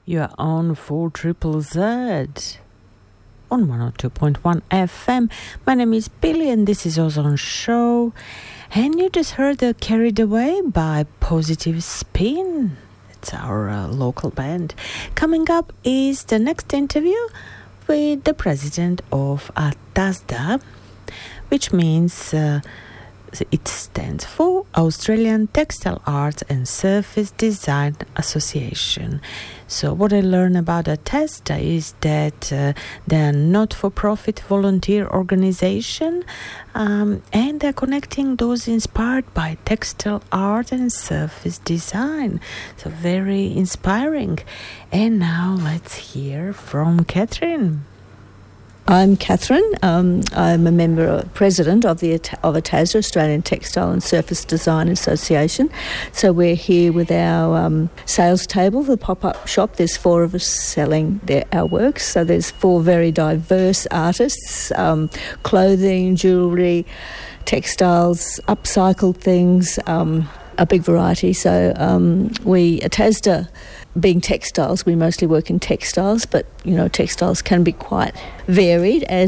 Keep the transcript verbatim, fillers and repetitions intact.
You are on four Triple Z on one oh two point one F M. My name is Billy and this is Ozone Show. And you just heard the Carried Away by Positive Spin. It's our uh, local band. Coming up is the next interview with the president of ATASDA, which means uh, it stands for Australian Textile Arts and Surface Design Association. So what I learned about ATASDA is that uh, they're a not-for-profit volunteer organization, um, and they're connecting those inspired by textile art and surface design. So very inspiring. And now let's hear from Catherine. I'm Catherine. Um, I'm a member, uh, president of the of ATASDA, Australian Textile and Surface Design Association. So we're here with our um, sales table, the pop-up shop. There's four of us selling their, our works. So there's four very diverse artists, um, clothing, jewellery, textiles, upcycled things, um, a big variety. So um, we, ATASDA, being textiles, we mostly work in textiles, but, you know, textiles can be quite varied, as